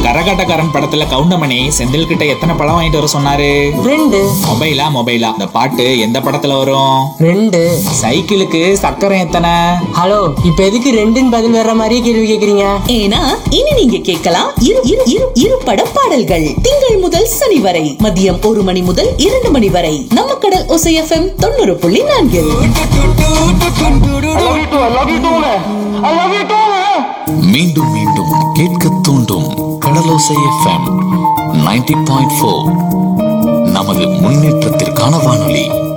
கரகாட்டக்காரன் படத்துல கவுண்டமணி செந்தில் கிட்ட எத்தனை பழம் வாங்கிட்டு வர சொன்னாரு? 2. மொபைலா இந்த பாட்டு எந்த படத்துல வரும்? 2. சைக்கிளுக்கு சக்கரம் எத்தனை? ஹலோ, இப்ப எதுக்கு 2ன்னு பதில் வர்ற மாதிரியே கேள்வி கேக்குறீங்க? ஏன்னா இனி நீங்க கேட்கலாம் இரு பட பாடல்கள். திங்கள் முதல் சனி வரை மதியம் 1 மணி முதல் 2 மணி வரை நம்ம கடல் ஒசை FM 90.4. மீண்டும் மீண்டும் கேட்க தூண்டும் கடலோசை FM 90.4. நமது முன்னேற்றத்திற்கான வானொலி.